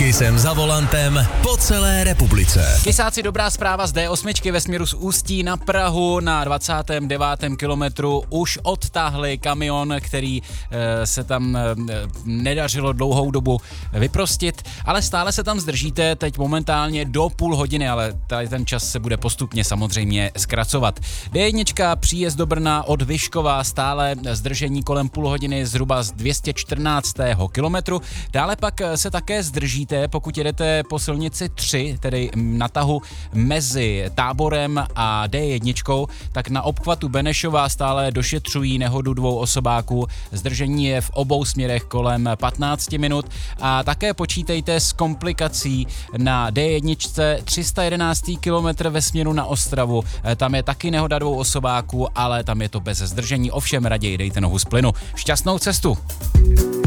Kysem za volantem po celé republice. Kysáci, dobrá zpráva z D8 ve směru z Ústí na Prahu na 29. kilometru už odtáhli kamion, který se tam nedařilo dlouhou dobu vyprostit, ale stále se tam zdržíte teď momentálně do půl hodiny, ale tady ten čas se bude postupně samozřejmě zkracovat. D1 příjezd do Brna od Vyškova, stále zdržení kolem půl hodiny zhruba z 214. kilometru. Dále pak se také zdržíte, pokud jedete po silnici 3, tedy na tahu mezi Táborem a D1, tak na obchvatu Benešova stále došetřují nehodu dvou osobáků. Zdržení je v obou směrech kolem 15 minut a také počítejte s komplikací na D1 311. kilometr ve směru na Ostravu. Tam je taky nehoda dvou osobáků, ale tam je to bez zdržení, ovšem raději dejte nohu z plynu. Šťastnou cestu!